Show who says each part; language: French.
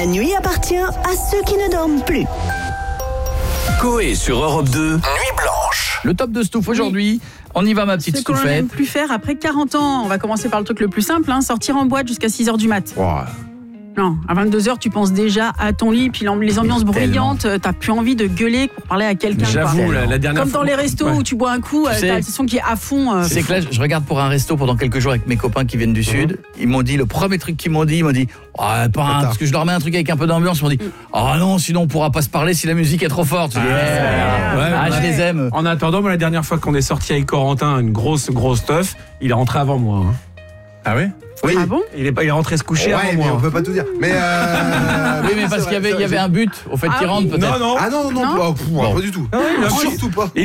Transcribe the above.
Speaker 1: La nuit appartient à ceux qui ne dorment plus.
Speaker 2: Coé sur Europe 2, Nuit Blanche.
Speaker 3: Le top de Stouff aujourd'hui. On y va, ma petite
Speaker 4: Ce qu'on
Speaker 3: Stouffette.
Speaker 4: n'aime plus faire après 40 ans. On va commencer par le truc le plus simple, sortir en boîte jusqu'à 6h du mat. Non, à 22h, tu penses déjà à ton lit, puis les ambiances bruyantes, t'as plus envie de gueuler pour parler à quelqu'un.
Speaker 5: J'avoue, la dernière
Speaker 4: Comme
Speaker 5: fois.
Speaker 4: dans les restos où tu bois un coup,
Speaker 3: sais,
Speaker 4: t'as le son qui est à fond.
Speaker 3: C'est que là, je regarde pour un resto pendant quelques jours avec mes copains qui viennent du Sud. Ils m'ont dit, le premier truc qu'ils m'ont dit, parce que je leur mets un truc avec un peu d'ambiance, ils m'ont dit, non, sinon on pourra pas se parler si la musique est trop forte. Je dis, je les aime.
Speaker 5: En attendant, moi, la dernière fois qu'on est sorti avec Corentin, une grosse teuf, il est rentré avant moi.
Speaker 6: Ah ouais?
Speaker 4: Oui. Ah bon?
Speaker 5: Il est rentré se coucher avant
Speaker 6: mais
Speaker 5: moi.
Speaker 6: on peut pas tout dire. Mais
Speaker 3: oui, mais parce qu'il y avait un but au fait qu'il rentre peut-être.
Speaker 5: Non.
Speaker 6: Ah non, pas du tout.
Speaker 5: Non,
Speaker 6: Surtout pas.